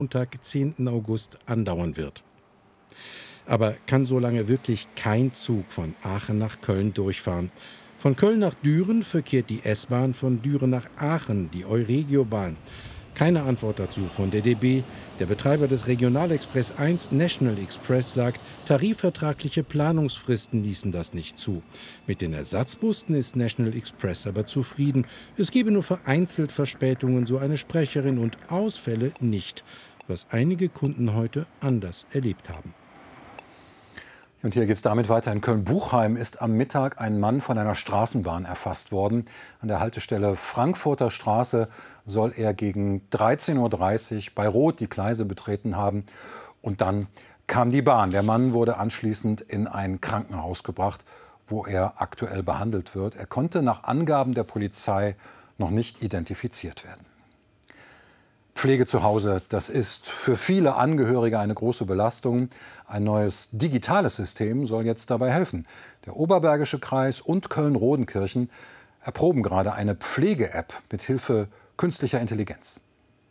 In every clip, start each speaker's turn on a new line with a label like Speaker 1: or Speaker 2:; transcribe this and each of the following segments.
Speaker 1: Montag, 10. August andauern wird. Aber kann so lange wirklich kein Zug von Aachen nach Köln durchfahren? Von Köln nach Düren verkehrt die S-Bahn, von Düren nach Aachen die Euregiobahn. Keine Antwort dazu von der DB. Der Betreiber des Regionalexpress 1, National Express, sagt, tarifvertragliche Planungsfristen ließen das nicht zu. Mit den Ersatzbussen ist National Express aber zufrieden. Es gebe nur vereinzelt Verspätungen, so eine Sprecherin, und Ausfälle nicht, was einige Kunden heute anders erlebt haben.
Speaker 2: Und hier geht es damit weiter. In Köln-Buchheim ist am Mittag ein Mann von einer Straßenbahn erfasst worden. An der Haltestelle Frankfurter Straße soll er gegen 13:30 Uhr bei Rot die Gleise betreten haben. Und dann kam die Bahn. Der Mann wurde anschließend in ein Krankenhaus gebracht, wo er aktuell behandelt wird. Er konnte nach Angaben der Polizei noch nicht identifiziert werden. Pflege zu Hause, das ist für viele Angehörige eine große Belastung. Ein neues digitales System soll jetzt dabei helfen. Der Oberbergische Kreis und Köln-Rodenkirchen erproben gerade eine Pflege-App mit Hilfe künstlicher Intelligenz.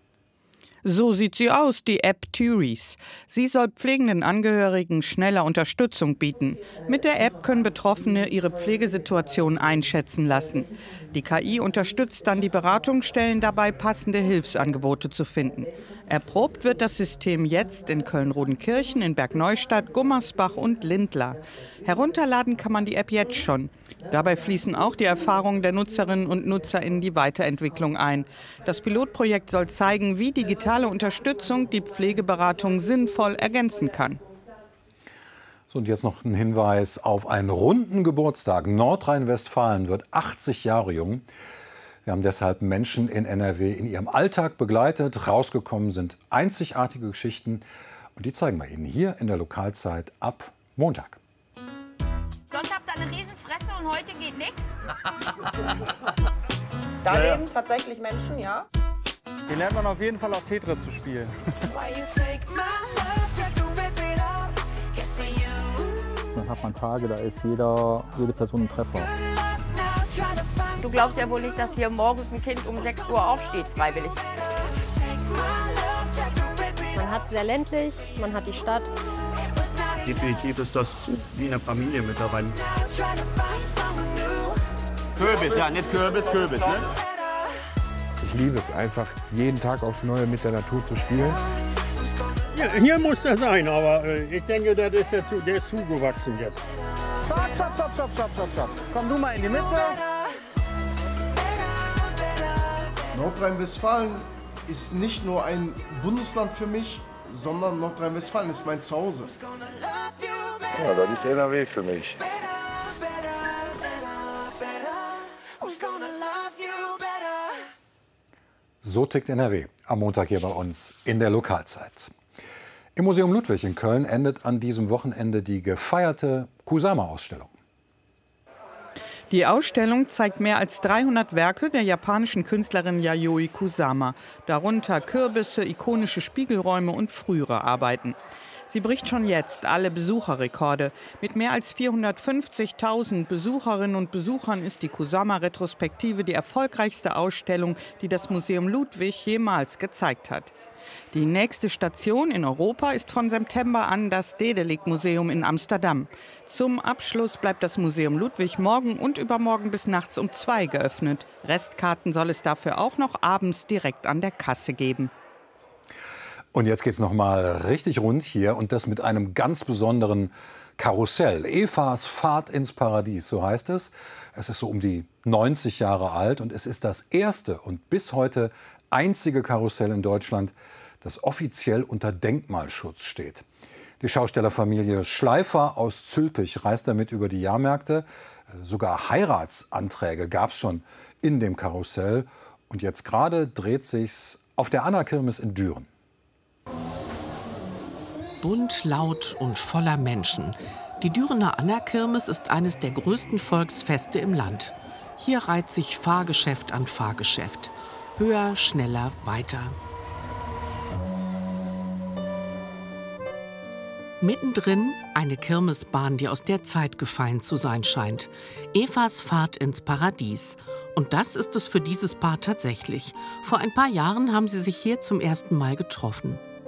Speaker 3: So sieht sie aus, die App Thyris. Sie soll pflegenden Angehörigen schneller Unterstützung bieten. Mit der App können Betroffene ihre Pflegesituation einschätzen lassen. Die KI unterstützt dann die Beratungsstellen dabei, passende Hilfsangebote zu finden. Erprobt wird das System jetzt in Köln-Rodenkirchen, in Bergneustadt, Gummersbach und Lindlar. Herunterladen kann man die App jetzt schon. Dabei fließen auch die Erfahrungen der Nutzerinnen und Nutzer in die Weiterentwicklung ein. Das Pilotprojekt soll zeigen, wie digitale Unterstützung die Pflegeberatung sinnvoll ergänzen kann.
Speaker 2: So, und jetzt noch ein Hinweis auf einen runden Geburtstag. Nordrhein-Westfalen wird 80 Jahre jung. Wir haben deshalb Menschen in NRW in ihrem Alltag begleitet. Rausgekommen sind einzigartige Geschichten. Und die zeigen wir Ihnen hier in der Lokalzeit ab Montag.
Speaker 4: Sonst habt ihr eine Riesenfresse und heute geht nichts?
Speaker 5: Da leben tatsächlich Menschen, ja?
Speaker 6: Hier lernt man auf jeden Fall auch Tetris zu spielen.
Speaker 7: Dann hat man Tage, da ist jede Person ein Treffer.
Speaker 4: Du glaubst ja wohl nicht, dass hier morgens ein Kind um 6 Uhr aufsteht, freiwillig.
Speaker 8: Man hat es sehr ländlich, man hat die Stadt.
Speaker 9: Definitiv ist das wie eine Familie mittlerweile. Kürbis, ja, nicht Kürbis, Kürbis, ne?
Speaker 10: Ich liebe es einfach, jeden Tag aufs Neue mit der Natur zu spielen.
Speaker 11: Ja, hier muss er sein, aber ich denke, der ist zugewachsen jetzt.
Speaker 6: Stopp. Komm du mal in die Mitte.
Speaker 12: Nordrhein-Westfalen ist nicht nur ein Bundesland für mich, sondern Nordrhein-Westfalen ist mein Zuhause.
Speaker 10: Ja, das ist NRW für mich.
Speaker 2: So tickt NRW am Montag hier bei uns in der Lokalzeit. Im Museum Ludwig in Köln endet an diesem Wochenende die gefeierte Kusama-Ausstellung.
Speaker 3: Die Ausstellung zeigt mehr als 300 Werke der japanischen Künstlerin Yayoi Kusama, darunter Kürbisse, ikonische Spiegelräume und frühere Arbeiten. Sie bricht schon jetzt alle Besucherrekorde. Mit mehr als 450.000 Besucherinnen und Besuchern ist die Kusama-Retrospektive die erfolgreichste Ausstellung, die das Museum Ludwig jemals gezeigt hat. Die nächste Station in Europa ist von September an das Dedelijk-Museum in Amsterdam. Zum Abschluss bleibt das Museum Ludwig morgen und übermorgen bis nachts um 2 geöffnet. Restkarten soll es dafür auch noch abends direkt an der Kasse geben.
Speaker 2: Und jetzt geht's noch mal richtig rund hier, und das mit einem ganz besonderen Karussell. Evas Fahrt ins Paradies, so heißt es. Es ist so um die 90 Jahre alt und es ist das erste und bis heute einzige Karussell in Deutschland, das offiziell unter Denkmalschutz steht. Die Schaustellerfamilie Schleifer aus Zülpich reist damit über die Jahrmärkte. Sogar Heiratsanträge gab es schon in dem Karussell. Und jetzt gerade dreht sich's auf der Anna-Kirmes in Düren.
Speaker 13: Bunt, laut und voller Menschen. Die Dürener Anna-Kirmes ist eines der größten Volksfeste im Land. Hier reiht sich Fahrgeschäft an Fahrgeschäft. Höher, schneller, weiter. Mittendrin eine Kirmesbahn, die aus der Zeit gefallen zu sein scheint. Evas Fahrt ins Paradies. Und das ist es für dieses Paar tatsächlich. Vor ein paar Jahren haben sie sich hier zum ersten Mal getroffen.